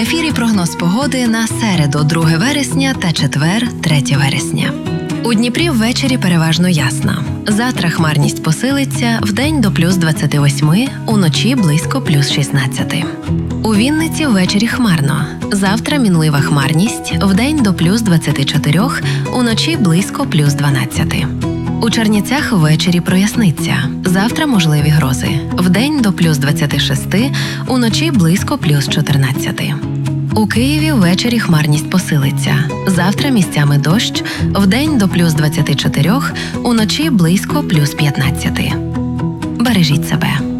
ефірі прогноз погоди на середу, 2 вересня та четвер, 3 вересня. У Дніпрі ввечері переважно ясно. Завтра хмарність посилиться, вдень до плюс 28, уночі близько плюс 16. У Вінниці ввечері хмарно. Завтра мінлива хмарність, вдень до плюс 24, уночі близько плюс 12. У Чернівцях ввечері проясниться. Завтра можливі грози. Вдень до плюс 26, уночі близько плюс 14. У Києві ввечері хмарність посилиться. Завтра місцями дощ, вдень до плюс 24, уночі близько плюс 15. Бережіть себе.